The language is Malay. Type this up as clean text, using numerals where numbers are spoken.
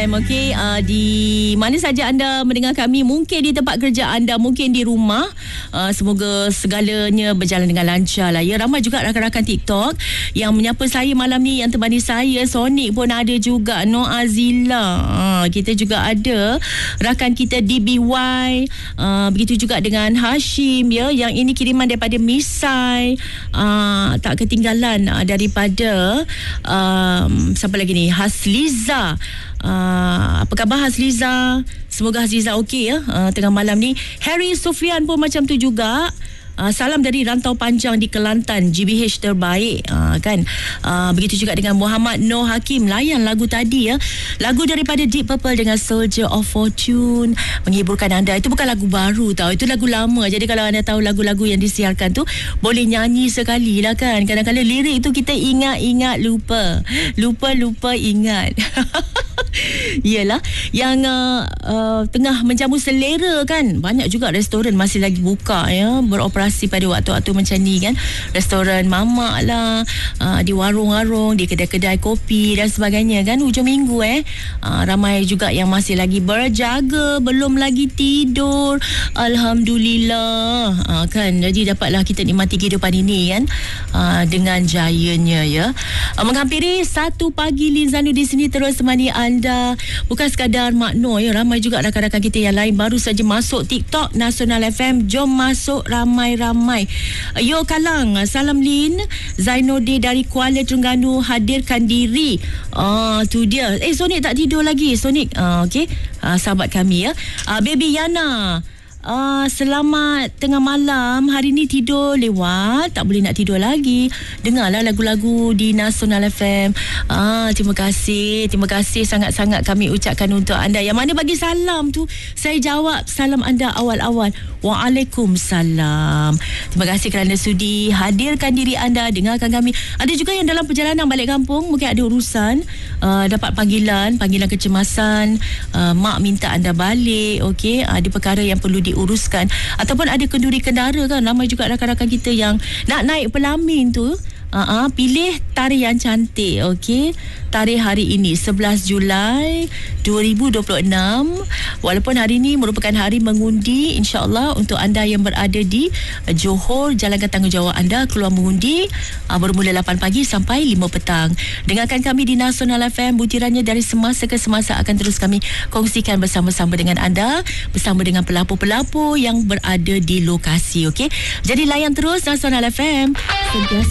FM. Okey, di mana saja anda mendengar kami, mungkin di tempat kerja anda, mungkin di rumah. Semoga segalanya berjalan dengan lancar lah ya. Ramai juga rakan-rakan TikTok yang menyapa saya malam ni, yang temani saya. Sonic pun ada juga, Noh Azila. Kita juga ada rakan kita DBY. Begitu juga dengan Hashim ya. Yang ini kiriman daripada Misai. Tak ketinggalan daripada siapa lagi ni, Hasliza. Apa khabar Hasliza? Semoga Hasliza okey ya tengah malam ni. Harry Sufian pun macam tu juga. Salam dari Rantau Panjang di Kelantan, GBH terbaik kan. Begitu juga dengan Muhammad Noh Hakim. Layan lagu tadi ya, lagu daripada Deep Purple dengan Soldier of Fortune, menghiburkan anda. Itu bukan lagu baru tau, itu lagu lama. Jadi kalau anda tahu lagu-lagu yang disiarkan tu, boleh nyanyi sekali lah kan. Kadang-kadang lirik tu kita ingat-ingat lupa, lupa-lupa ingat. Yelah, yang tengah menjamu selera kan. Banyak juga restoran masih lagi buka ya, beroperasi pada waktu-waktu macam ni kan. Restoran mamak lah, di warung-warung, di kedai-kedai kopi dan sebagainya kan. Hujung minggu ramai juga yang masih lagi berjaga, belum lagi tidur. Alhamdulillah kan. Jadi dapatlah kita nikmati kehidupan ini kan dengan jayanya ya. Menghampiri 1 pagi, Linzanu di sini terus temani anda. Bukan sekadar Mak Noh ya, ramai juga rakan-rakan kita yang lain baru saja masuk TikTok Nasional FM. Jom masuk ramai-ramai. Yo Kalang, salam Lin. Zainode dari Kuala Terengganu hadirkan diri. Tu dia. Sonic tak tidur lagi Sonic. Okey, sahabat kami ya. Baby Yana, selamat tengah malam. Hari ni tidur lewat, tak boleh nak tidur lagi. Dengarlah lagu-lagu di Nasional FM. Terima kasih sangat-sangat kami ucapkan untuk anda. Yang mana bagi salam tu, saya jawab salam anda awal-awal. Waalaikumsalam. Terima kasih kerana sudi hadirkan diri anda, dengarkan kami. Ada juga yang dalam perjalanan balik kampung, mungkin ada urusan, dapat panggilan kecemasan, mak minta anda balik. Okey, ada perkara yang perlu diuruskan, ataupun ada kenduri kendara kan. Ramai juga rakan-rakan kita yang nak naik Pelamin tu. Pilih tarikh yang cantik. Okey, tarikh hari ini 11 Julai 2026. Walaupun hari ini merupakan hari mengundi, insya-Allah untuk anda yang berada di Johor, jalankan tanggungjawab anda keluar mengundi bermula 8 pagi sampai 5 petang. Dengarkan kami di Nasional FM. Butirannya dari semasa ke semasa akan terus kami kongsikan bersama-sama dengan anda, bersama dengan pelapor-pelapor yang berada di lokasi. Okey, jadi layan terus Nasional FM. Sentiasa